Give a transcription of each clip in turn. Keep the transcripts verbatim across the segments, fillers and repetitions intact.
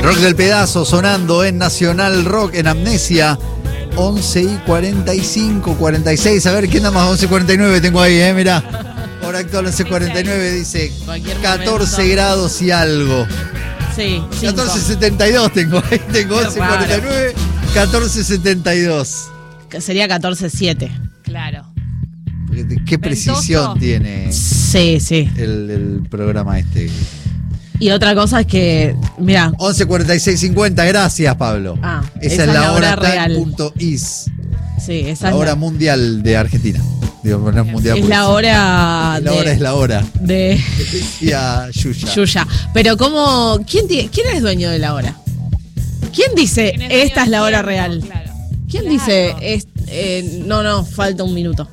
Rock del Pedazo sonando en Nacional Rock, en Amnesia. once y cuarenta y cinco, cuarenta y seis. A ver, ¿qué anda más? once y cuarenta y nueve tengo ahí, eh, mirá. Hora actual once y cuarenta y nueve, dice catorce grados y algo. Sí, catorce setenta y dos tengo ahí, tengo once y cuarenta y nueve, catorce setenta y dos. Sería catorce siete. Claro. Qué precisión Ventoso. tiene Sí, sí. el, el programa este. Y otra cosa es que, mira, once cuarenta y seis cincuenta, gracias Pablo. Ah, esa, es la hora real. Punto is. Sí, esa la es hora la, mundial de Argentina. Digo, no es mundial. es la hora. Es la de, hora es la hora. De Decía Yuya. Yuya. Pero cómo, ¿quién, tiene, ¿quién es dueño de la hora? ¿Quién dice ¿Quién es esta es la hora tiempo? real? Claro. ¿Quién Claro. dice es, eh, no, no, falta un minuto?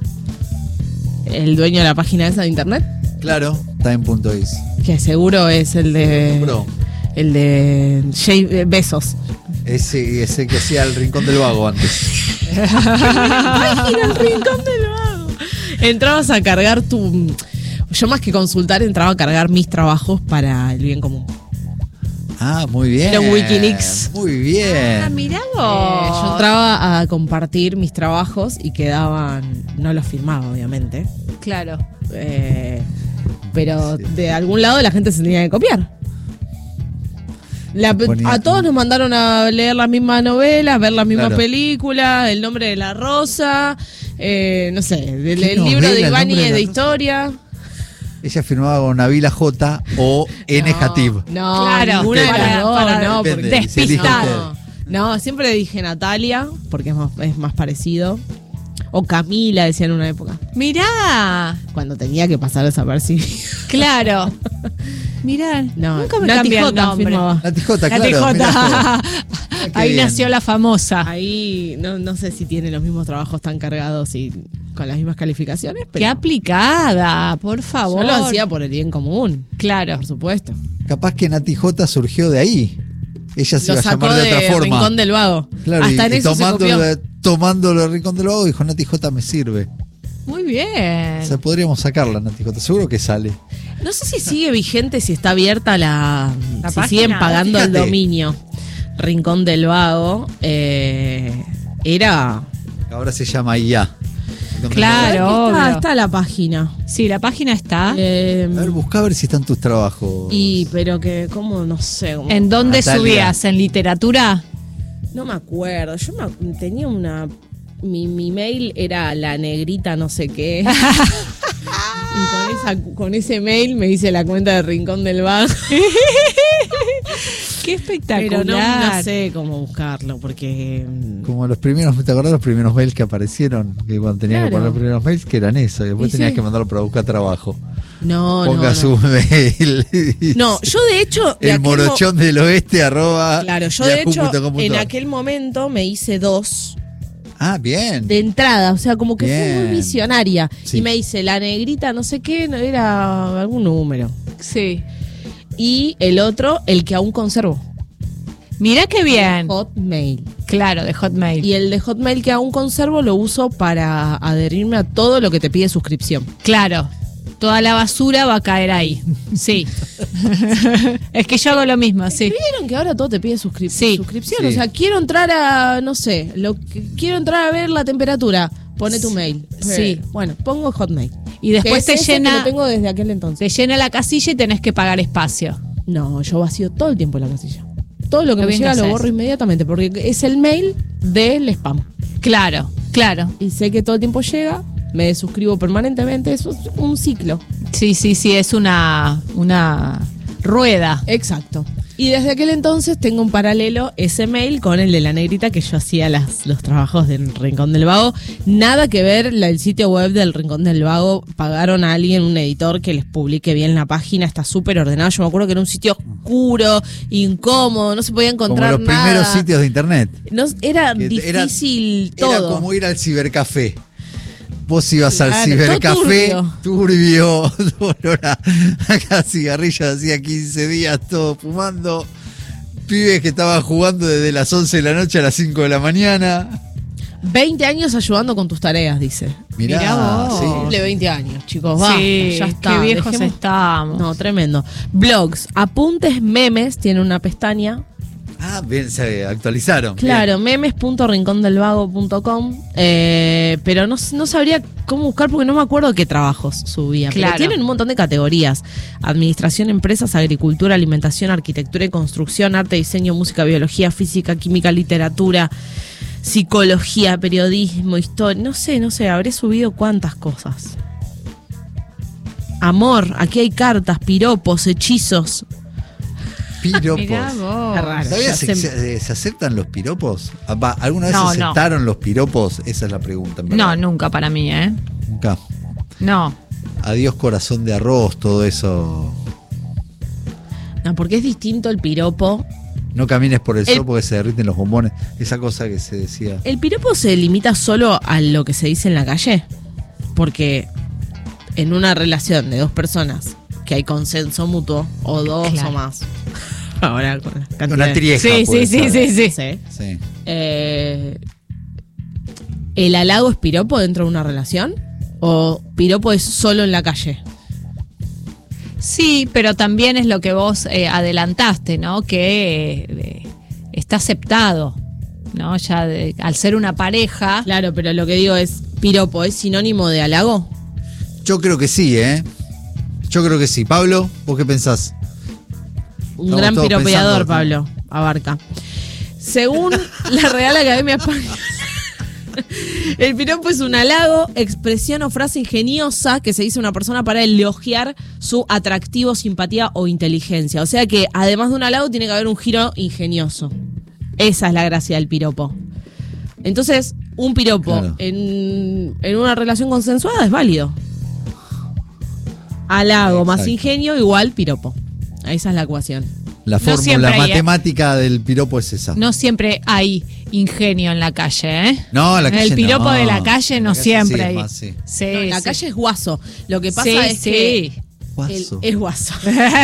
¿El dueño de la página esa de internet? Claro, está en punto is. Que seguro es el de. Bro. El de Jay Besos. Ese, ese que hacía el Rincón del Vago antes. Imagina el rincón del vago. Entrabas a cargar tu. Yo más que consultar, entraba a cargar mis trabajos para el bien común. Ah, muy bien. Era un Wikileaks. Muy bien. Ah, mirá Eh, vos. yo entraba a compartir mis trabajos y quedaban. No los firmaba, obviamente. Claro. Eh, pero de algún lado la gente se tenía que copiar. La- Ponía- a todos nos mandaron a leer las mismas novelas, ver las mismas Claro. películas, El nombre de la rosa, eh, no sé, del, ¿Qué el libro novela, de El Ibáñez nombre de la de rosa? historia. Ella firmaba con Nabila J o N. Hatib. No, Claro, ninguna de para- las dos, para- no, Depende, porque si elige despistado. usted. No, siempre dije Natalia, porque es más, es más parecido. O Camila, decían en una época. Mirá. Cuando tenía que pasar desapercibido. Claro. Mirá. No, Nunca me Nati cambié el J nombre. firmaba. Nati J, Nati claro. J. mirá qué Ahí bien. nació la famosa. Ahí no, no sé si tiene los mismos trabajos tan cargados y con las mismas calificaciones, pero Qué aplicada, por favor. yo lo hacía por el bien común, Claro. por supuesto. Capaz que Nati J surgió de ahí. Ella se Lo iba a sacó llamar de, de otra forma. Rincón del Vago. Claro, Hasta y, en y eso se copió. tomándolo, tomándolo de Rincón del Vago, dijo Nati J me sirve. Muy bien. O sea, podríamos sacarla, Nati J. Seguro que sale. No sé si sigue vigente, si está abierta la... La si página. siguen pagando el Fíjate. dominio. Rincón del Vago. eh, era... Ahora se llama I A. Claro. Está, obvio. está la página. Sí, la página está. Eh, A ver, busca a ver si están tus trabajos. y pero que, ¿cómo? No sé. cómo- ¿En dónde Natalia. subías? ¿En literatura? No me acuerdo. Yo me- tenía una... Mi, mi mail era la negrita no sé qué. Y con, esa, con ese mail me hice la cuenta de Rincón del Vago. Qué espectacular. Pero no, no sé cómo buscarlo, porque... mm, Como los primeros, ¿te acordás los primeros mails que aparecieron? Que cuando tenías que Claro. poner los primeros mails, que eran eso. Y después Y tenías sí. que mandarlo para buscar trabajo. No, Ponga no, no. su mail. No, yo de hecho... de El aquel mo- morochón del oeste arroba. Claro, yo de yahoo hecho punto com punto en ar. aquel momento me hice dos Ah, bien. de entrada, o sea, como que fui Bien. muy visionaria. Sí. Y me hice la negrita no sé qué, no, era algún número. Sí. Y el otro, el que aún conservo. Mirá qué bien. Hotmail. Claro, de Hotmail. Y el de Hotmail que aún conservo lo uso para adherirme a todo lo que te pide suscripción. Claro. Toda la basura va a caer ahí. Sí. Es que yo hago lo mismo, sí. ¿Vieron que ahora todo te pide suscrip- Sí. suscripción? Sí. O sea, quiero entrar a, no sé, lo que- quiero entrar a ver la temperatura. Pone tu mail. Sí. Bueno, pongo Hotmail. Y después Que te es ese que llena, lo tengo desde aquel entonces. te llena la casilla y tenés que pagar espacio. No, yo vacío todo el tiempo la casilla. Todo lo que Qué me bien llega que lo haces. borro inmediatamente porque es el mail del spam. Claro, claro. Y sé que todo el tiempo llega, me suscribo permanentemente, eso es un ciclo. Sí, sí, sí, es una, una rueda. Exacto. Y desde aquel entonces tengo un paralelo ese mail con el de la negrita que yo hacía las, los trabajos del Rincón del Vago. Nada que ver la- el sitio web del Rincón del Vago. Pagaron a alguien, un editor, que les publique bien la página. Está súper ordenado. Yo me acuerdo que era un sitio oscuro, incómodo, no se podía Como encontrar los nada. primeros sitios de internet. No, era Que era- difícil Era todo. como ir al cibercafé. Vos ibas Claro, al cibercafé, todo turbio, olor a, acá cigarrillos hacía quince días, todo fumando. Pibes que estaban jugando desde las once de la noche a las cinco de la mañana. veinte años ayudando con tus tareas, dice. Mirá, Mirá vos. sí. Cumple veinte años, chicos. Va, Sí, ya está. qué viejos Dejemos- estamos. No, tremendo. Blogs, apuntes, memes, tiene una pestaña. Ah, bien, se actualizaron. Claro, memes punto rincón del vago punto com, eh, pero no, no sabría cómo buscar porque no me acuerdo qué trabajos subía. Claro. Pero tienen un montón de categorías: administración, empresas, agricultura, alimentación, arquitectura y construcción, arte, diseño, música, biología, física, química, literatura, psicología, periodismo, historia. No sé, no sé, habré subido cuántas cosas. Amor, aquí hay cartas, piropos, hechizos. Piropos. Mirá vos. Qué raro. ¿Todavía Ya se, se- se- se aceptan los piropos? Ah, va, ¿alguna vez No, se no. aceptaron los piropos? Esa es la pregunta. en No, verdad. nunca para mí, ¿eh? Nunca. No. Adiós corazón de arroz, todo eso. No, porque es distinto el piropo. No camines por el El- sol porque se derriten los bombones. Esa cosa que se decía. El piropo se limita solo a lo que se dice en la calle. Porque en una relación de dos personas que hay consenso mutuo, o dos Claro. o más. Ahora con la cantidad Una de- trieja. Sí, puede sí, sí, ser. sí, sí. Sí. Sí. Eh, ¿El halago es piropo dentro de una relación? ¿O piropo es solo en la calle? Sí, pero también es lo que vos eh, adelantaste, ¿no? Que eh, está aceptado, ¿no? Ya de- al ser una pareja. Claro, pero lo que digo es, piropo, ¿es sinónimo de halago? Yo creo que sí, ¿eh? Yo creo que sí. Pablo, ¿vos qué pensás? Un Estamos gran todos piropeador, pensando, Pablo Abarca. Según la Real Academia Española, el piropo es un halago, expresión o frase ingeniosa que se dice a una persona para elogiar su atractivo, simpatía o inteligencia. O sea que además de un halago tiene que haber un giro ingenioso. Esa es la gracia del piropo. Entonces, un piropo Claro. en, en una relación consensuada es válido. Halago más Exacto. ingenio igual piropo. Esa es la ecuación. La No siempre fórmula hay- matemática del piropo es esa. No siempre hay ingenio en la calle, ¿eh? No, la calle El piropo no. de la calle no En la calle siempre sí, es hay. más, sí. Sí, No, la sí. calle es guaso. Lo que pasa Sí, es sí. que el- Guaso. es guaso.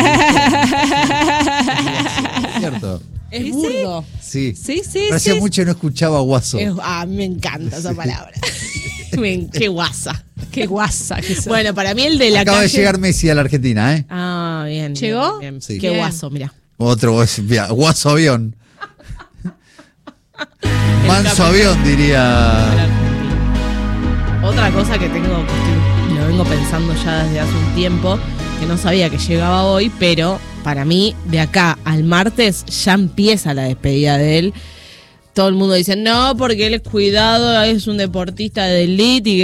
¿Cierto? Es Sí, burdo. Sí. Sí, sí, Hacía sí. mucho no escuchaba guaso. Es- ah, me encanta esa palabra. Me- qué guasa. Qué guasa que sos. Bueno, para mí el de la Acaba calle. de llegar Messi a la Argentina, ¿eh? Ah, bien. ¿Llegó? bien, bien. Sí. Qué Bien. guaso, mira. Otro es- via- guaso avión. Manso capitán avión, de diría. la Argentina. Otra cosa que tengo, que estoy- lo vengo pensando ya desde hace un tiempo, que no sabía que llegaba hoy, pero para mí, de acá al martes ya empieza la despedida de él. Todo el mundo dice, no, porque él es cuidado, es un deportista de elite y que